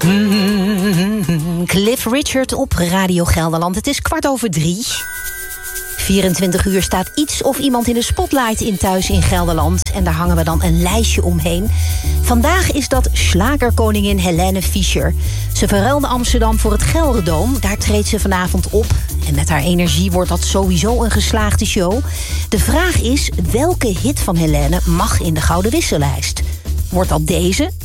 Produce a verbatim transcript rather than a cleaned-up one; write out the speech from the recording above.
Mm, Cliff Richard op Radio Gelderland. Het is kwart over drie. vierentwintig uur staat iets of iemand in de spotlight in Thuis in Gelderland. En daar hangen we dan een lijstje omheen. Vandaag is dat slagerkoningin Helene Fischer. Ze verruilde Amsterdam voor het Gelderdoom. Daar treedt ze vanavond op. En met haar energie wordt dat sowieso een geslaagde show. De vraag is, welke hit van Helene mag in de Gouden Wissellijst? Wordt dat deze,